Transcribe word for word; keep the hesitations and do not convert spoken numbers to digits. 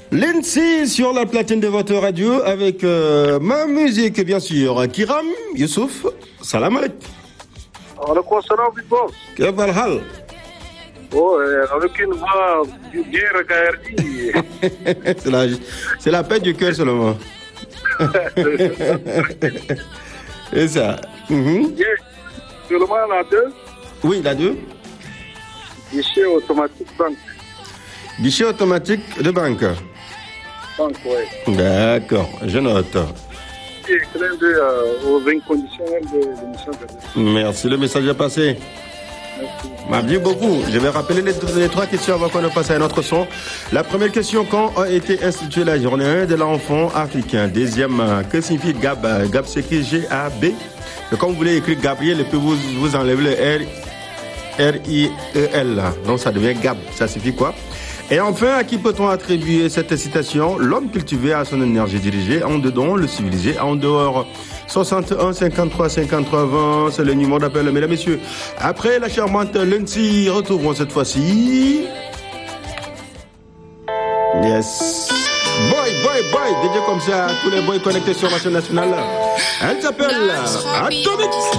Lindsay sur la platine de votre radio avec euh, ma musique, bien sûr. Kiram, Youssouf, salam alaikum. Alaikum salam, big boss. Kif al-hal? Oh, avec une voix bien regardée. c'est, la, c'est la paix du cœur seulement. C'est ça. Mm-hmm. Yeah. Seulement la deux? Oui, la deux. Guichet automatique banque. Guichet automatique de banque. Banque, oui. D'accord, je note. Et clin d'œil euh, aux inconditionnels de l'émission. Merci, le message est passé. Merci beaucoup. Je vais rappeler les, les trois questions avant qu'on ne passe à un autre son. La première question, quand a été instituée la journée de l'enfant africain? Deuxième, que signifie G A B? G A B, c'est écrit G A B. Et comme vous voulez écrire Gabriel, et puis vous, vous enlevez le R, R I E L. Donc ça devient G A B. Ça signifie quoi? Et enfin, à qui peut-on attribuer cette citation? L'homme cultivé à son énergie dirigée, en dedans, le civilisé, en dehors. soixante et un, cinquante-trois, cinquante-trois, vingt, c'est le numéro d'appel, mesdames, messieurs. Après la charmante Lindsay, retrouvons cette fois-ci. Yes. Boy, boy, boy. D J comme ça, tous les boys connectés sur la chaîne nationale. Elle s'appelle Atomic.